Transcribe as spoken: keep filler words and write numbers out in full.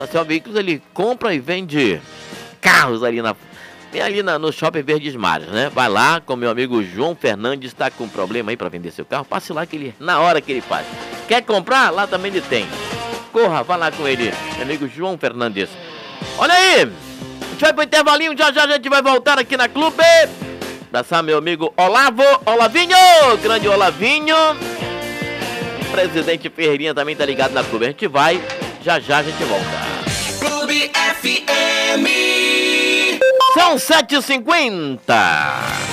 A Cell Veículos, ele compra e vende carros ali na... Tem ali na, no Shopping Verdes Mares, né? Vai lá com meu amigo João Fernandes, tá com problema aí pra vender seu carro, passe lá que ele, na hora que ele faz. Quer comprar? Lá também ele tem. Corra, vá lá com ele, meu amigo João Fernandes. Olha aí, a gente vai pro intervalinho, já já a gente vai voltar aqui na Clube. Abraçar meu amigo Olavo, Olavinho, grande Olavinho. Presidente Ferreirinha também tá ligado na Clube. A gente vai, já já a gente volta. Clube F M. São sete e cinquenta.